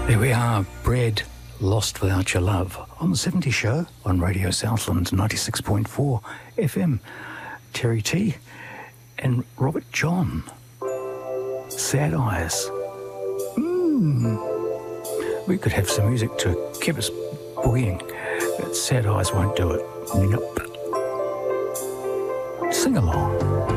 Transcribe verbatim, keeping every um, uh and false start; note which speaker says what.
Speaker 1: There we are, Bread Lost Without Your Love on the seventies Show on Radio Southland ninety-six point four F M. Terry T and Robert John. Sad Eyes. Mmm. We could have some music to keep us boogieing, but Sad Eyes won't do it. Nope. Sing along.